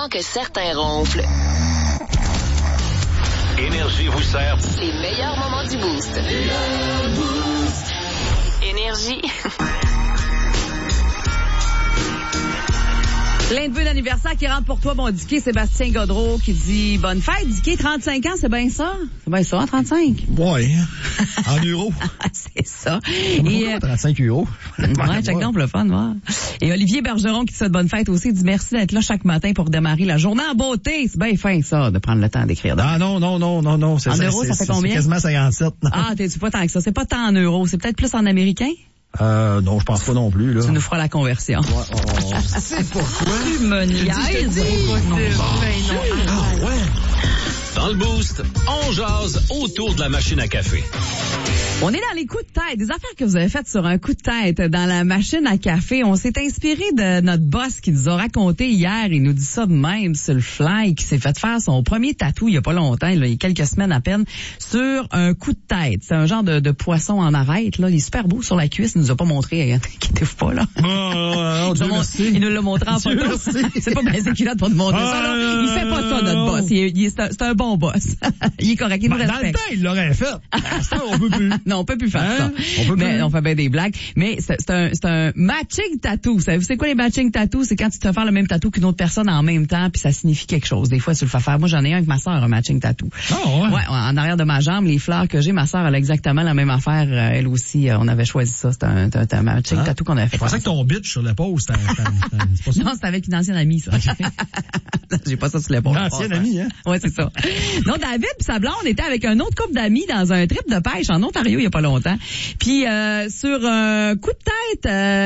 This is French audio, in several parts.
que certains ronflent. Énergie vous sert Les meilleurs moments du Boost. Énergie. Plein de vœux d'anniversaire qui rentrent pour toi, mon Dicky. Sébastien Godreau qui dit bonne fête. Dicky, 35 ans, c'est bien ça? C'est bien ça, 35? Ouais. En euros. C'est ça. Et 35 euros. Ouais, check donc pour le fun, voir. Et Olivier Bergeron qui te souhaite bonne fête aussi, dit merci d'être là chaque matin pour démarrer la journée en beauté. C'est bien fin, ça, de prendre le temps d'écrire. Ah non. En euros, ça fait combien? C'est quasiment 57. Ah, t'es pas tant que ça. C'est pas tant en euros. C'est peut-être plus en américain? Non, je pense pas non plus, là. Tu nous feras la conversion. Ouais, c'est pourquoi? Tu me niaises. Ah ouais. dans le Boost. On jase autour de la machine à café. On est dans les coups de tête, des affaires que vous avez faites sur un coup de tête dans la machine à café. On s'est inspiré de notre boss qui nous a raconté hier, il nous dit ça de même sur le fly, qui s'est fait faire son premier tatou il y a pas longtemps, là, il y a quelques semaines à peine, sur un coup de tête. C'est un genre de poisson en arête, là. Il est super beau sur la cuisse, il nous a pas montré, inquiétez-vous pas, là. Il nous l'a montré en photo. C'est pas bien culotte pour nous montrer ça, là. Il fait pas ça, notre boss. C'est un bon boss. Il est correct, il nous respecte. Dans le temps, il l'aurait fait. Ça, on peut plus. Non, on peut plus faire ça. On fait bien des blagues. Mais c'est un matching tattoo. Vous savez, c'est quoi les matching tattoos? C'est quand tu te fais faire le même tattoo qu'une autre personne en même temps, puis ça signifie quelque chose. Des fois, tu le fais faire. Moi, j'en ai un avec ma sœur, un matching tattoo. Oh, ouais. Ouais, en arrière de ma jambe, les fleurs que j'ai, ma sœur, elle a exactement la même affaire. Elle aussi, on avait choisi ça. C'était un matching tattoo qu'on avait fait. Je pensais que ton bitch sur l'épaule, c'était pas ça. Non, c'était avec une ancienne amie, ça. Okay. J'ai pas ça sur l'épaule. Une ancienne amie, hein? Ouais, c'est ça. Non, David pis sa blonde était avec un autre couple d'amis dans un trip de pêche en Ontario il y a pas longtemps. Puis sur un coup de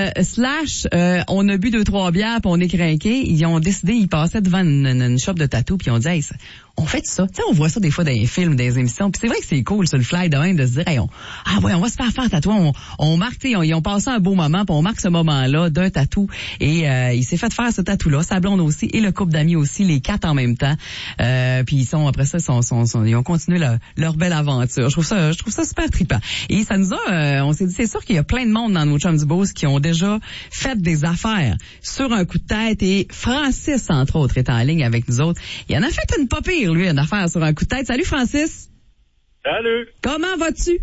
tête on a bu 2-3 bières puis on est craqués, ils ont décidé, ils passaient devant une shop de tatou puis ils ont dit hey, on fait ça. Tu sais, on voit ça des fois dans les films, dans les émissions. Puis c'est vrai que c'est cool sur le fly de même de se dire hey, on va se faire tatouer, on marque, tu sais, ils ont passé un beau moment, puis on marque ce moment-là d'un tatou et il s'est fait faire ce tatou-là, sa blonde aussi et le couple d'amis aussi, les 4 en même temps. Puis ils sont après ça ils ont continué leur belle aventure. Je trouve ça super trippant. Et ça nous a on s'est dit c'est sûr qu'il y a plein de monde dans nos chums du Boost qui ont déjà fait des affaires sur un coup de tête et Francis entre autres est en ligne avec nous autres. Il en a fait une pas pire, lui, une affaire sur un coup de tête. Salut Francis. Salut. Comment vas-tu?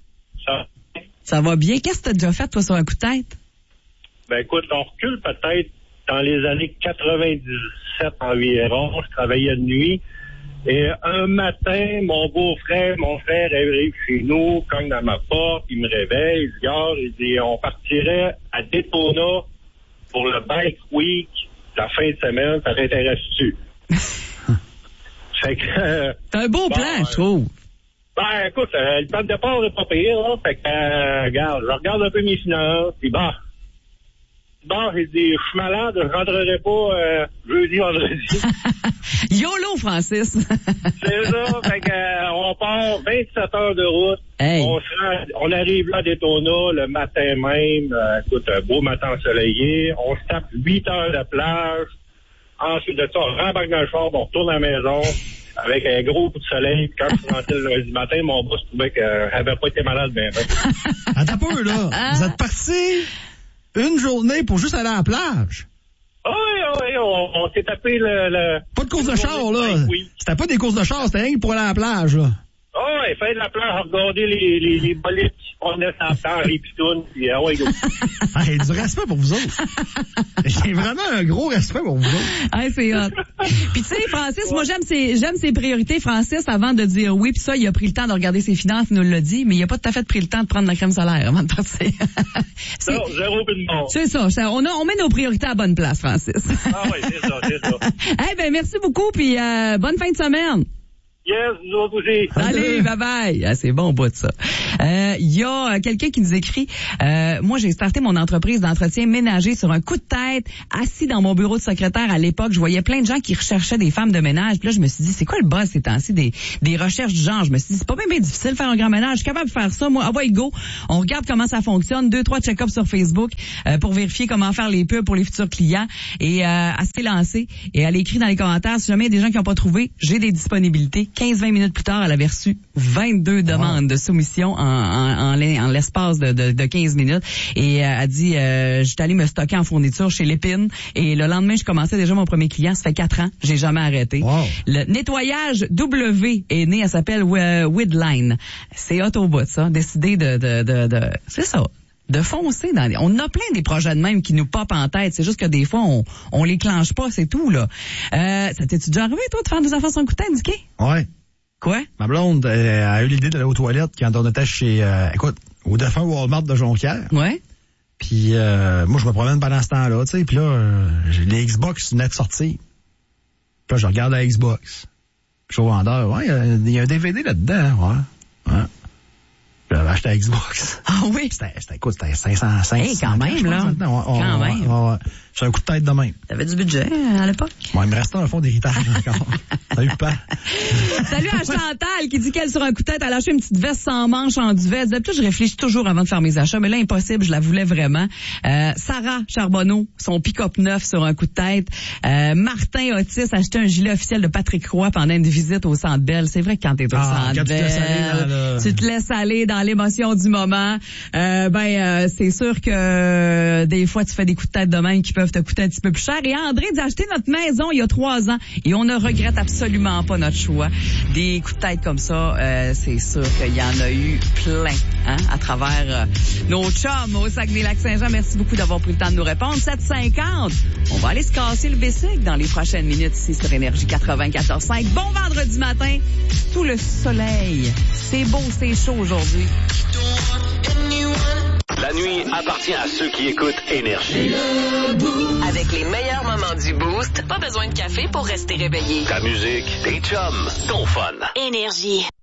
Ça va bien. Qu'est-ce que t'as déjà fait toi sur un coup de tête? Ben écoute, on recule peut-être dans les années 97 environ. Je travaillais de nuit. Et un matin, mon beau-frère, mon frère arrive chez nous, cogne dans ma porte, il me réveille, il dit, gars, il dit, on partirait à Daytona pour le Bike Week la fin de semaine, ça t'intéresse-tu? Fait que... c'est un beau plan, je trouve. Ben, écoute, le plan de départ n'est pas pire, là. Fait que, regarde, je regarde un peu mes finances, puis j'ai dit, je suis malade, je rentrerai pas jeudi, vendredi. YOLO, Francis. C'est ça, fait que on part 27 heures de route. Hey. On arrive là à Daytona le matin même. Écoute, un beau matin ensoleillé. On se tape 8 heures de plage. Ensuite de ça, on rembarque dans le char, on retourne à la maison avec un gros coup de soleil. Puis quand je suis rentré le lundi matin, mon boss trouvait que j'avais pas été malade ben. Attends un peu, là. Vous êtes partis une journée pour juste aller à la plage? Oui, on s'est tapé le... Pas de course de char, là. Oui. C'était pas des courses de char, c'était rien que pour aller à la plage, là. Il fait de la plage, regarder les bolides qui se promenaient sur la plage, les pitounes, puis ouais, go. Hey, du respect pour vous autres. J'ai vraiment un gros respect pour vous autres. Hey, c'est hot. Puis tu sais, Francis, moi j'aime ses priorités. Francis, avant de dire oui, puis ça, il a pris le temps de regarder ses finances, il nous l'a dit, mais il a pas tout à fait pris le temps de prendre la crème solaire avant de partir. Non, zéro but de mort. C'est ça, on met nos priorités à la bonne place, Francis. Ah oui, c'est ça. Hey, ben merci beaucoup, puis bonne fin de semaine. Yes, nous autres aussi. Salut, bye bye. Ah, c'est bon au bout de ça. Il y a quelqu'un qui nous écrit, moi j'ai starté mon entreprise d'entretien ménager sur un coup de tête, assis dans mon bureau de secrétaire à l'époque. Je voyais plein de gens qui recherchaient des femmes de ménage. Puis là, je me suis dit, c'est quoi le buzz ces temps-ci des recherches du genre? Je me suis dit, c'est pas bien difficile de faire un grand ménage. Je suis capable de faire ça. Moi, go. On regarde comment ça fonctionne. 2-3 check-ups sur Facebook pour vérifier comment faire les pubs pour les futurs clients. Et elle s'est lancée et elle écrit dans les commentaires, si jamais il y a des gens qui n'ont pas trouvé, j'ai des disponibilités. 15-20 minutes plus tard, elle avait reçu 22 demandes de soumission en l'espace de 15 minutes. Et elle dit, j'étais allée me stocker en fourniture chez Lépine. Et le lendemain, je commençais déjà mon premier client. Ça fait 4 ans. J'ai jamais arrêté. Wow. Le nettoyage W est né. Elle s'appelle Widline. C'est hot au bout, ça. Décider c'est ça. De foncer dans on a plein des projets de même qui nous popent en tête. C'est juste que des fois, on les clenche pas, c'est tout, là. Ça t'es-tu déjà arrivé, toi, de faire des affaires sur un coup de tête, Dicky? Ouais. Quoi? Ma blonde a eu l'idée d'aller aux toilettes quand on était chez, au défunt Walmart de Jonquière. Ouais. Puis moi, je me promène pendant ce temps-là, tu sais. Puis là, les Xbox venaient de sortir. Puis là, je regarde la Xbox. Je suis au vendeur. Ouais, il y a un DVD là-dedans, ouais. J'avais acheté la Xbox. Ah oui? C'était 500. Hey, quand même, là. Quand même. Ouais. J'ai un coup de tête de même. T'avais du budget à l'époque? Ouais, il me restait un fond d'héritage encore. T'as eu pas. Salut à Chantal qui dit qu'elle, sur un coup de tête, elle a acheté une petite veste sans manche en duvet. D'habitude, je réfléchis toujours avant de faire mes achats, mais là, impossible, je la voulais vraiment. Sarah Charbonneau, son pick-up neuf sur un coup de tête. Martin Otis a acheté un gilet officiel de Patrick Roy pendant une visite au Centre Bell. C'est vrai que quand t'es au Centre Bell, tu te laisses aller dans l'émotion du moment. C'est sûr que des fois, tu fais des coups de tête de même qui peuvent te coûter un petit peu plus cher. Et André dit acheter notre maison il y a 3 ans et on ne regrette absolument pas notre choix. Des coups de tête comme ça, c'est sûr qu'il y en a eu plein à travers nos chums au Saguenay-Lac-Saint-Jean. Merci beaucoup d'avoir pris le temps de nous répondre. 7h50. On va aller se casser le bicycle dans les prochaines minutes ici sur Énergie 94.5. Bon vendredi matin. Sous le soleil. C'est beau, c'est chaud aujourd'hui. La nuit appartient à ceux qui écoutent Énergie. Avec les meilleurs moments du Boost, pas besoin de café pour rester réveillé. Ta musique, tes chums, ton fun. Énergie.